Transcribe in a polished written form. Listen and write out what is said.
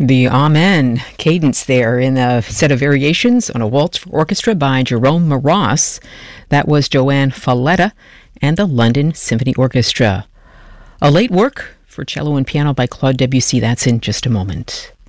The Amen cadence there in a set of variations on a waltz for orchestra by Jerome Moross. That was Joanne Falletta and the London Symphony Orchestra. A late work for cello and piano by Claude Debussy. That's in just a moment.